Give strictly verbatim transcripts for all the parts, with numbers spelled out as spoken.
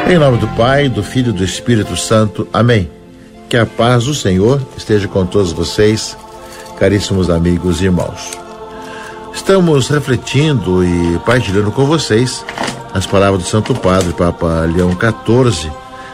Em nome do Pai, do Filho e do Espírito Santo. Amém. Que a paz do Senhor esteja com todos vocês, caríssimos amigos e irmãos. Estamos refletindo e partilhando com vocês as palavras do Santo Padre, Papa Leão quatorze,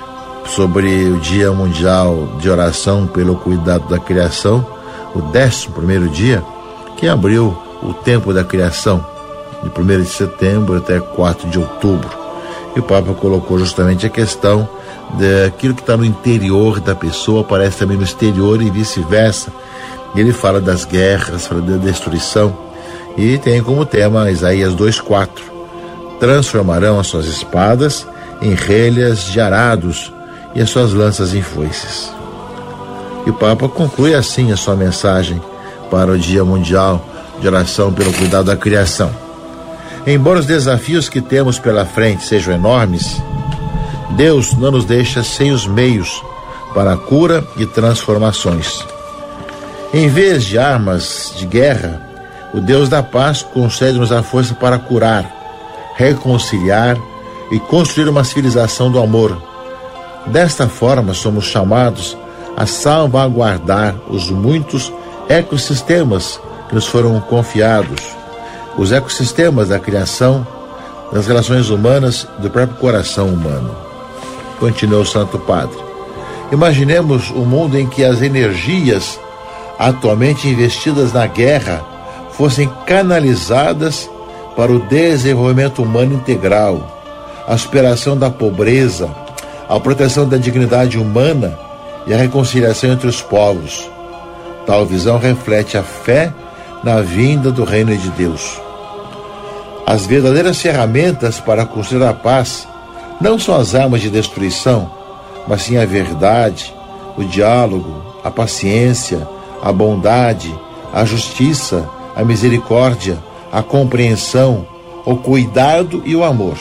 sobre o Dia Mundial de Oração pelo Cuidado da Criação, o décimo primeiro dia, que abriu o tempo da criação, de primeiro de setembro até quatro de outubro. E o Papa colocou justamente a questão daquilo que está no interior da pessoa, aparece também no exterior e vice-versa. Ele fala das guerras, fala da destruição, e tem como tema Isaías dois, quatro. Transformarão as suas espadas em relhas de arados e as suas lanças em foices. E o Papa conclui assim a sua mensagem para o Dia Mundial de Oração pelo Cuidado da Criação. Embora os desafios que temos pela frente sejam enormes, Deus não nos deixa sem os meios para a cura e transformações. Em vez de armas de guerra, o Deus da paz concede-nos a força para curar, reconciliar e construir uma civilização do amor. Desta forma, somos chamados a salvaguardar os muitos ecossistemas que nos foram confiados, os ecossistemas da criação, das relações humanas e do próprio coração humano. Continuou o Santo Padre. Imaginemos um mundo em que as energias atualmente investidas na guerra fossem canalizadas para o desenvolvimento humano integral, a superação da pobreza, a proteção da dignidade humana e a reconciliação entre os povos. Tal visão reflete a fé na vinda do reino de Deus. As verdadeiras ferramentas para construir a paz não são as armas de destruição, mas sim a verdade, o diálogo, a paciência, a bondade, a justiça, a misericórdia, a compreensão, o cuidado e o amor.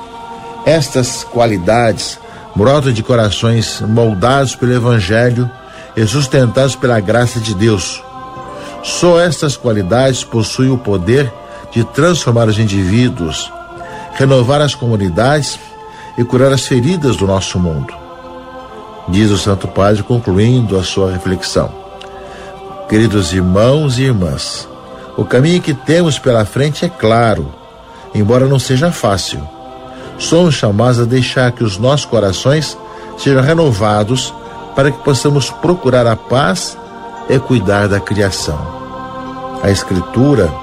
Estas qualidades brotam de corações moldados pelo Evangelho e sustentados pela graça de Deus. Só estas qualidades possuem o poder de transformar os indivíduos, renovar as comunidades e curar as feridas do nosso mundo. Diz o Santo Padre, concluindo a sua reflexão: queridos irmãos e irmãs, o caminho que temos pela frente é claro, embora não seja fácil. Somos chamados a deixar que os nossos corações sejam renovados para que possamos procurar a paz e cuidar da criação. A Escritura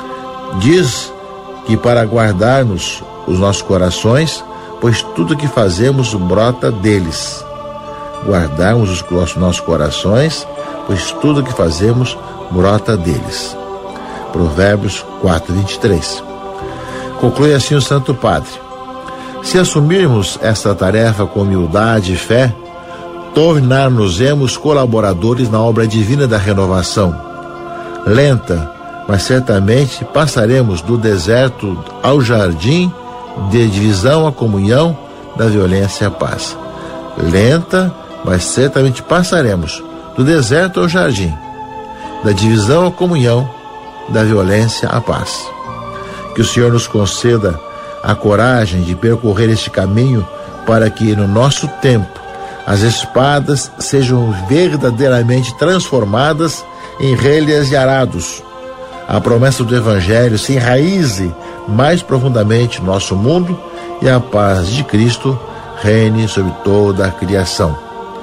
diz que para guardar-nos os nossos corações, pois tudo que fazemos brota deles. Guardarmos os nossos corações, pois tudo que fazemos brota deles. Provérbios quatro, vinte e três. Conclui assim o Santo Padre: se assumirmos esta tarefa com humildade e fé, tornar-nos-emos colaboradores na obra divina da renovação. Lenta, mas certamente passaremos do deserto ao jardim, de divisão à comunhão, da violência à paz. Lenta, mas certamente passaremos do deserto ao jardim, da divisão à comunhão, da violência à paz. Que o Senhor nos conceda a coragem de percorrer este caminho para que, no nosso tempo, as espadas sejam verdadeiramente transformadas em relhas de arados. A promessa do Evangelho se enraize mais profundamente no nosso mundo e a paz de Cristo reine sobre toda a criação.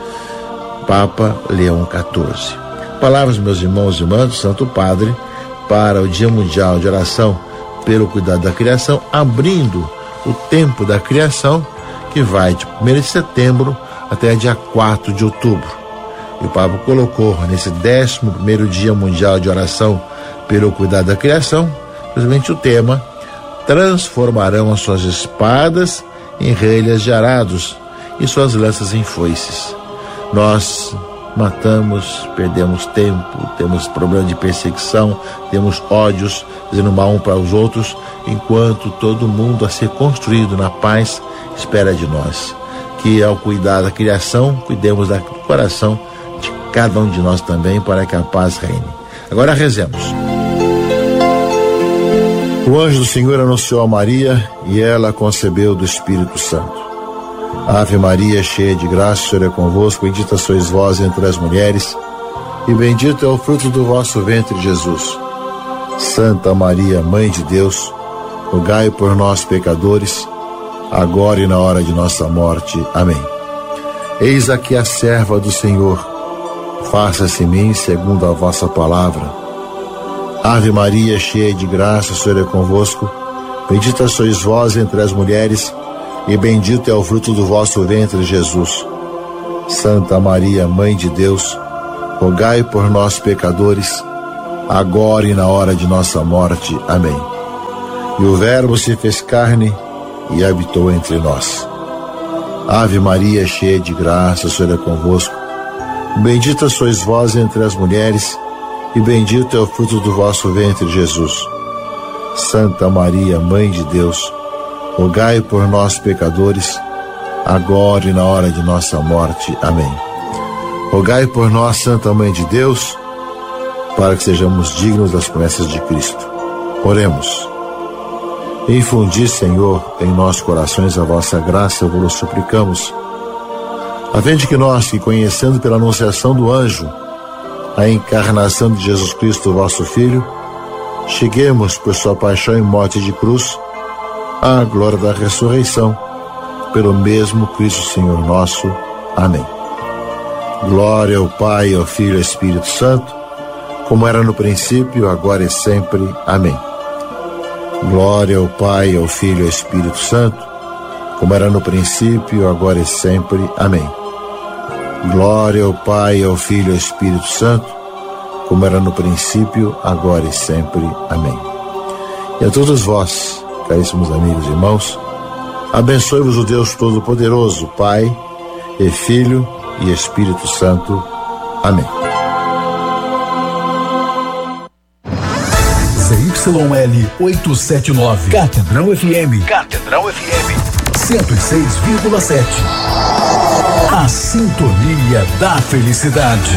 Papa Leão quatorze. Palavras, meus irmãos e irmãs, do Santo Padre, para o Dia Mundial de Oração pelo Cuidado da Criação, abrindo o tempo da criação, que vai de primeiro de setembro até dia quatro de outubro. E o Papa colocou nesse décimo primeiro Dia Mundial de Oração pelo Cuidado da Criação, simplesmente o tema: transformarão as suas espadas em relhas de arados e suas lanças em foices. Nós matamos, perdemos tempo, temos problema de perseguição, temos ódios, dizendo mal um para os outros, enquanto todo mundo a ser construído na paz espera de nós. Que ao cuidar da criação, cuidemos do coração de cada um de nós também, para que a paz reine. Agora rezemos. O anjo do Senhor anunciou a Maria e ela concebeu do Espírito Santo. Ave Maria, cheia de graça, o Senhor é convosco, bendita sois vós entre as mulheres, e bendito é o fruto do vosso ventre, Jesus. Santa Maria, Mãe de Deus, rogai por nós, pecadores, agora e na hora de nossa morte. Amém. Eis aqui a serva do Senhor, faça-se em mim segundo a vossa palavra. Ave Maria, cheia de graça, o Senhor é convosco, bendita sois vós entre as mulheres, e bendito é o fruto do vosso ventre, Jesus. Santa Maria, Mãe de Deus, rogai por nós, pecadores, agora e na hora de nossa morte. Amém. E o Verbo se fez carne e habitou entre nós. Ave Maria, cheia de graça, o Senhor é convosco. Bendita sois vós entre as mulheres, e bendito é o fruto do vosso ventre, Jesus. Santa Maria, Mãe de Deus, rogai por nós, pecadores, agora e na hora de nossa morte. Amém. Rogai por nós, Santa Mãe de Deus, para que sejamos dignos das promessas de Cristo. Oremos. Infundi, Senhor, em nossos corações a vossa graça, vos suplicamos, a fim de que nós, que conhecendo pela anunciação do anjo a encarnação de Jesus Cristo, vosso Filho, cheguemos por sua paixão e morte de cruz à glória da ressurreição, pelo mesmo Cristo Senhor nosso. Amém. Glória ao Pai, ao Filho e ao Espírito Santo, como era no princípio, agora e sempre. Amém. Glória ao Pai, ao Filho e ao Espírito Santo, como era no princípio, agora e sempre. Amém. Glória ao Pai, ao Filho e ao Espírito Santo, como era no princípio, agora e sempre. Amém. E a todos vós, caríssimos amigos e irmãos, abençoe-vos o Deus Todo-Poderoso, Pai e Filho e Espírito Santo. Amém. Z Y L oitocentos e setenta e nove, Catedral F M. Catedral F M. cento e seis vírgula sete. A sintonia da felicidade.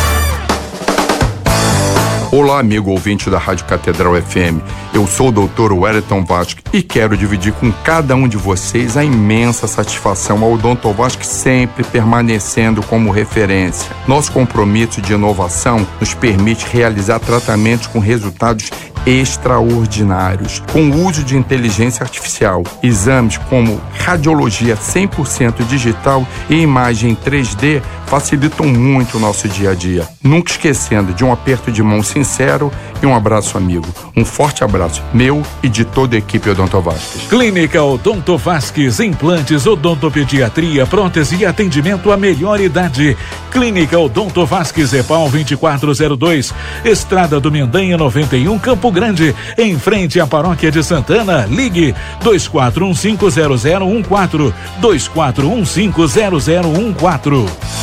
Olá, amigo ouvinte da Rádio Catedral F M. Eu sou o doutor Wellington Vasque e quero dividir com cada um de vocês a imensa satisfação ao Odonto Vasque sempre permanecendo como referência. Nosso compromisso de inovação nos permite realizar tratamentos com resultados extraordinários, com o uso de inteligência artificial, exames como radiologia cem por cento digital e imagem três D facilitam muito o nosso dia a dia. Nunca esquecendo de um aperto de mão sincero e um abraço amigo. Um forte abraço meu e de toda a equipe Odonto Vasques. Clínica Odonto Vasques, implantes, odontopediatria, prótese e atendimento à melhor idade. Clínica Odonto Vasques, EPAL vinte e quatro zero dois, Estrada do Mendanha noventa e um, Campo Grande, em frente à Paróquia de Santana. Ligue dois quatro um cinco zero zero um quatro, dois quatro um cinco zero zero um quatro.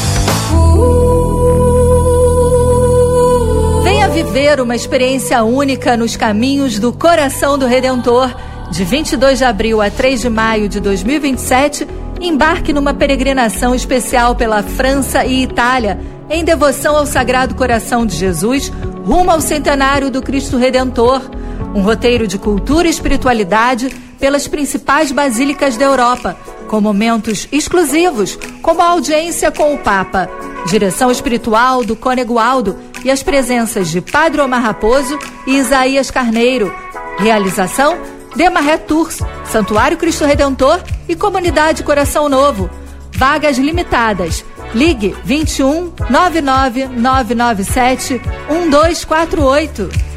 Venha viver uma experiência única nos caminhos do Coração do Redentor. De vinte e dois de abril a três de maio de dois mil e vinte e sete, embarque numa peregrinação especial pela França e Itália, em devoção ao Sagrado Coração de Jesus, rumo ao centenário do Cristo Redentor. Um roteiro de cultura e espiritualidade pelas principais basílicas da Europa, com momentos exclusivos, como a audiência com o Papa, direção espiritual do Cônego Aldo e as presenças de Padre Omar Raposo e Isaías Carneiro. Realização Demaré Tours, Santuário Cristo Redentor e Comunidade Coração Novo. Vagas limitadas. Ligue vinte e um, nove nove nove nove sete, um dois quatro oito.